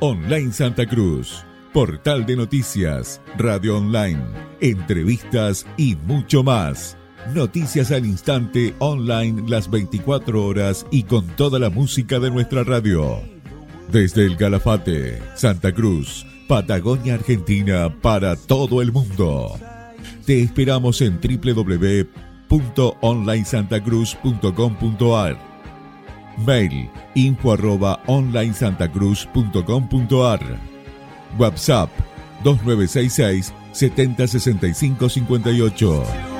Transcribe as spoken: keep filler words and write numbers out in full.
Online Santa Cruz, portal de noticias, radio online, entrevistas y mucho más. Noticias al instante, online las veinticuatro horas y con toda la música de nuestra radio. Desde el Calafate, Santa Cruz, Patagonia, Argentina, para todo el mundo. Te esperamos en doble u doble u doble u punto online santa cruz punto com punto a r. Mail info arroba online santa cruz punto com punto a r. WhatsApp dos nueve seis seis, setenta, sesenta y cinco, cincuenta y ocho.